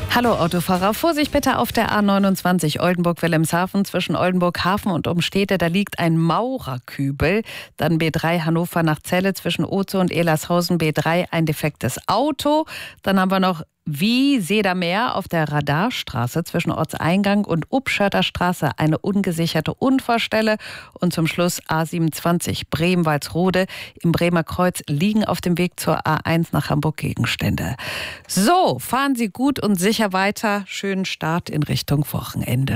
Hallo Autofahrer, Vorsicht bitte auf der A29 Oldenburg-Wilhelmshaven zwischen Oldenburg-Hafen und Umstede. Da liegt ein Maurerkübel. Dann B3 Hannover nach Celle zwischen Oze und Elershausen B3 ein defektes Auto. Dann haben wir noch Wie-Sedermeer auf der Radarstraße zwischen Ortseingang und Upschörter Straße eine ungesicherte Unfallstelle. Und zum Schluss A27 Bremen-Walsrode im Bremer Kreuz liegen auf dem Weg zur A1 nach Hamburg Gegenstände. So, fahren Sie gut und sicher weiter. Schönen Start in Richtung Wochenende.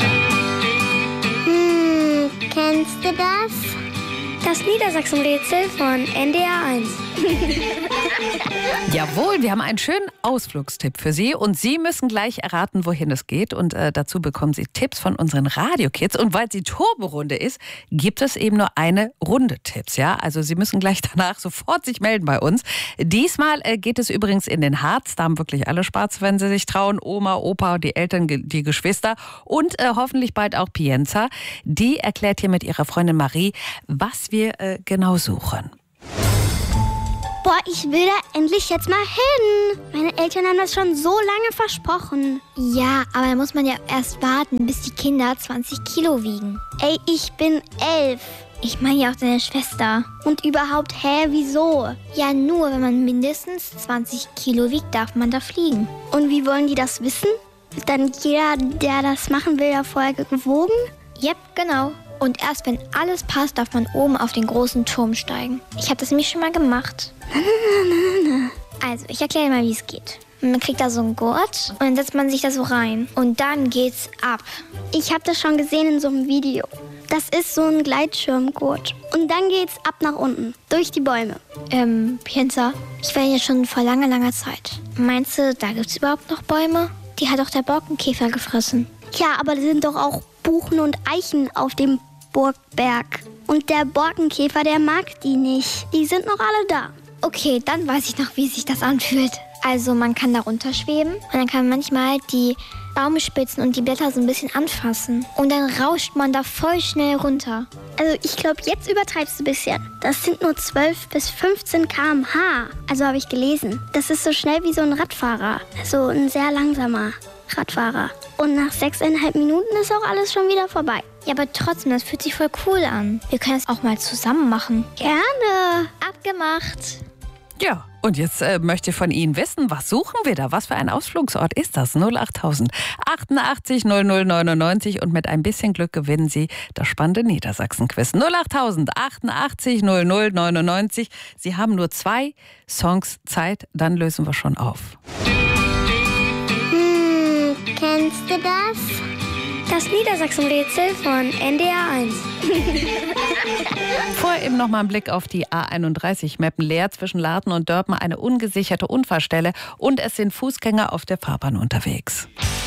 Kennst du das? Das Niedersachsen-Rätsel von NDR 1. Jawohl, wir haben einen schönen Ausflugstipp für Sie und Sie müssen gleich erraten, wohin es geht. Und dazu bekommen Sie Tipps von unseren Radio-Kids. Und weil sie Turbo-Runde ist, gibt es eben nur eine Runde Tipps. Ja? Also Sie müssen gleich danach sofort sich melden bei uns. Diesmal geht es übrigens in den Harz. Da haben wirklich alle Spaß, wenn sie sich trauen. Oma, Opa, die Eltern, die Geschwister und hoffentlich bald auch Pienza. Die erklärt hier mit ihrer Freundin Marie, was wir genau suchen. Boah, ich will da endlich jetzt mal hin. Meine Eltern haben das schon so lange versprochen. Ja, aber da muss man ja erst warten, bis die Kinder 20 Kilo wiegen. Ey, ich bin 11. Ich meine ja auch deine Schwester. Und überhaupt, wieso? Ja, nur wenn man mindestens 20 Kilo wiegt, darf man da fliegen. Und wie wollen die das wissen? Wird dann jeder, der das machen will, ja vorher gewogen? Yep, genau. Und erst wenn alles passt, darf man oben auf den großen Turm steigen. Ich habe das nämlich schon mal gemacht. Also, ich erkläre dir mal, wie es geht. Man kriegt da so einen Gurt und dann setzt man sich da so rein. Und dann geht's ab. Ich habe das schon gesehen in so einem Video. Das ist so ein Gleitschirmgurt. Und dann geht's ab nach unten, durch die Bäume. Pienza, ich war hier schon vor langer, langer Zeit. Meinst du, da gibt's überhaupt noch Bäume? Die hat doch der Borkenkäfer gefressen. Ja, aber da sind doch auch Buchen und Eichen auf dem Burgberg. Und der Borkenkäfer, der mag die nicht. Die sind noch alle da. Okay, dann weiß ich noch, wie sich das anfühlt. Also man kann da runterschweben und dann kann man manchmal die Baumspitzen und die Blätter so ein bisschen anfassen. Und dann rauscht man da voll schnell runter. Also ich glaube, jetzt übertreibst du ein bisschen. Das sind nur 12 bis 15 km/h. Also habe ich gelesen. Das ist so schnell wie so ein Radfahrer. Also ein sehr langsamer Radfahrer. Und nach 6,5 Minuten ist auch alles schon wieder vorbei. Ja, aber trotzdem, das fühlt sich voll cool an. Wir können es auch mal zusammen machen. Gerne. Abgemacht. Ja, und jetzt möchte ich von Ihnen wissen, was suchen wir da? Was für ein Ausflugsort ist das? 08000 88 00 99 und mit ein bisschen Glück gewinnen Sie das spannende Niedersachsen-Quiz. 08000 88 00 99. Sie haben nur 2 Songs Zeit, dann lösen wir schon auf. Kennst du das? Das Niedersachsen-Rätsel von NDR 1. Vorher eben noch mal ein Blick auf die A31 Meppenleer zwischen Laden und Dörpen, eine ungesicherte Unfallstelle und es sind Fußgänger auf der Fahrbahn unterwegs.